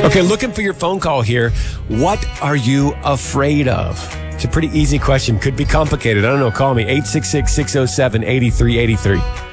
Okay, looking for your phone call here. What are you afraid of? It's a pretty easy question. Could be complicated. I don't know. Call me 866-607-8383.